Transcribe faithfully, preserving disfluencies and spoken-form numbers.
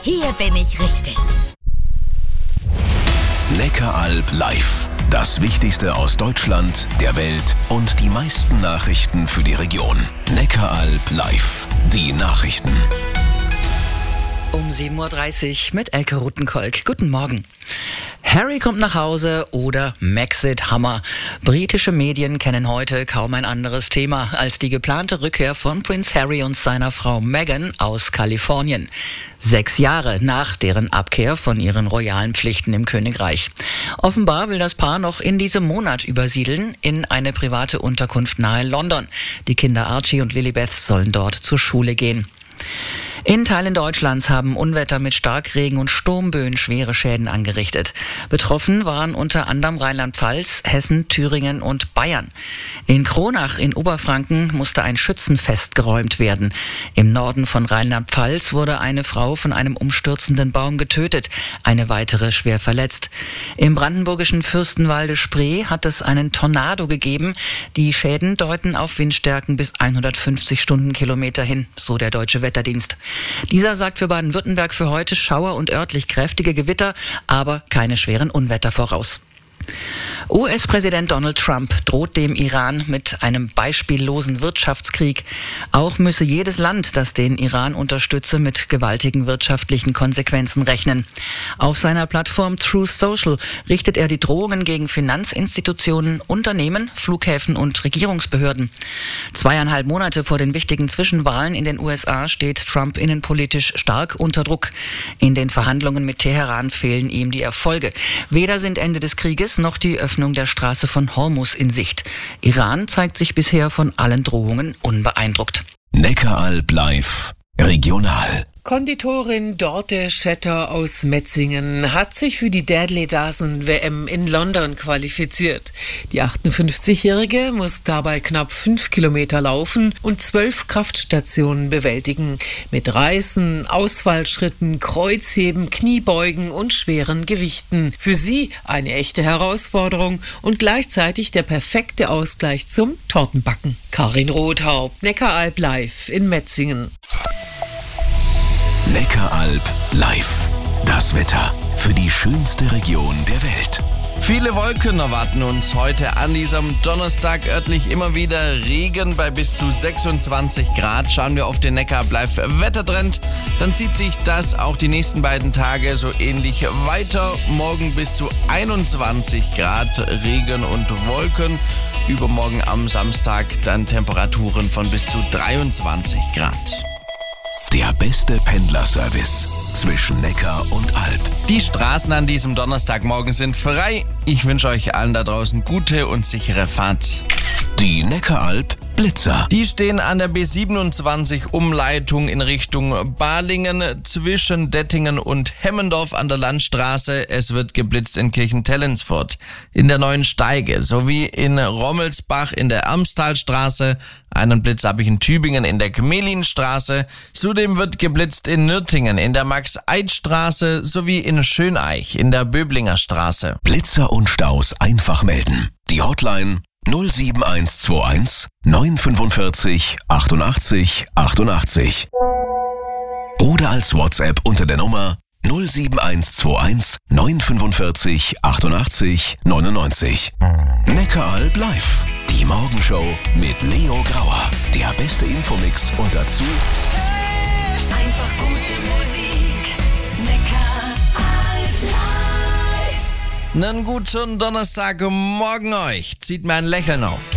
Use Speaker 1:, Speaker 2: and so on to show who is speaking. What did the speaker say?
Speaker 1: Hier bin ich richtig.
Speaker 2: Neckaralb live. Das Wichtigste aus Deutschland, der Welt und die meisten Nachrichten für die Region. Neckaralb live. Die Nachrichten.
Speaker 3: Um sieben Uhr dreißig mit Elke Rutenkolk. Guten Morgen. Harry kommt nach Hause oder Maxit Hammer. Britische Medien kennen heute kaum ein anderes Thema als die geplante Rückkehr von Prinz Harry und seiner Frau Meghan aus Kalifornien. Sechs Jahre nach deren Abkehr von ihren royalen Pflichten im Königreich. Offenbar will das Paar noch in diesem Monat übersiedeln in eine private Unterkunft nahe London. Die Kinder Archie und Lilibeth sollen dort zur Schule gehen. In Teilen Deutschlands haben Unwetter mit Starkregen und Sturmböen schwere Schäden angerichtet. Betroffen waren unter anderem Rheinland-Pfalz, Hessen, Thüringen und Bayern. In Kronach in Oberfranken musste ein Schützenfest geräumt werden. Im Norden von Rheinland-Pfalz wurde eine Frau von einem umstürzenden Baum getötet, eine weitere schwer verletzt. Im brandenburgischen Fürstenwalde-Spree hat es einen Tornado gegeben. Die Schäden deuten auf Windstärken bis hundertfünfzig Stundenkilometer hin, so der Deutsche Wetterdienst. Dieser sagt für Baden-Württemberg für heute Schauer und örtlich kräftige Gewitter, aber keine schweren Unwetter voraus. U S-Präsident Donald Trump droht dem Iran mit einem beispiellosen Wirtschaftskrieg. Auch müsse jedes Land, das den Iran unterstütze, mit gewaltigen wirtschaftlichen Konsequenzen rechnen. Auf seiner Plattform Truth Social richtet er die Drohungen gegen Finanzinstitutionen, Unternehmen, Flughäfen und Regierungsbehörden. Zweieinhalb Monate vor den wichtigen Zwischenwahlen in den U S A steht Trump innenpolitisch stark unter Druck. In den Verhandlungen mit Teheran fehlen ihm die Erfolge. Weder sind Ende des Krieges noch die Öffnung der Straße von Hormuz in Sicht. Iran zeigt sich bisher von allen Drohungen unbeeindruckt.
Speaker 2: Neckaralb live. Regional.
Speaker 4: Konditorin Dorte Schetter aus Metzingen hat sich für die Deadly Dozen W M in London qualifiziert. Die achtundfünfzigjährige muss dabei knapp fünf Kilometer laufen und zwölf Kraftstationen bewältigen. Mit Reißen, Ausfallschritten, Kreuzheben, Kniebeugen und schweren Gewichten. Für sie eine echte Herausforderung und gleichzeitig der perfekte Ausgleich zum Tortenbacken. Karin Rothaupt, Neckaralb live in Metzingen.
Speaker 2: Neckaralb live. Das Wetter für die schönste Region der Welt.
Speaker 5: Viele Wolken erwarten uns heute an diesem Donnerstag, örtlich immer wieder Regen bei bis zu sechsundzwanzig Grad. Schauen wir auf den Neckaralb live Wettertrend, dann zieht sich das auch die nächsten beiden Tage so ähnlich weiter. Morgen bis zu einundzwanzig Grad Regen und Wolken. Übermorgen am Samstag dann Temperaturen von bis zu dreiundzwanzig Grad.
Speaker 2: Der beste Pendlerservice zwischen Neckar und Alb.
Speaker 5: Die Straßen an diesem Donnerstagmorgen sind frei. Ich wünsche euch allen da draußen gute und sichere Fahrt.
Speaker 2: Die Neckaralb Blitzer.
Speaker 5: Die stehen an der B siebenundzwanzig Umleitung in Richtung Balingen zwischen Dettingen und Hemmendorf an der Landstraße. Es wird geblitzt in Kirchentellensfurt, in der Neuen Steige sowie in Rommelsbach in der Amstalstraße. Einen Blitz habe ich in Tübingen in der Gmelinstraße. Zudem wird geblitzt in Nürtingen in der Max-Eid-Straße sowie in Schöneich in der Böblinger Straße.
Speaker 2: Blitzer und Staus einfach melden. Die Hotline null sieben eins zwei eins neun fünfundvierzig achtundachtzig achtundachtzig oder als WhatsApp unter der Nummer null sieben eins zwei eins neun fünfundvierzig achtundachtzig neunundneunzig. Neckaralb live. Die Morgenshow mit Leo Grauer. Der beste Infomix und dazu
Speaker 1: Einfach gute Musik. Neckaralb live.
Speaker 5: Einen guten Donnerstagmorgen euch. Zieht mir ein Lächeln auf.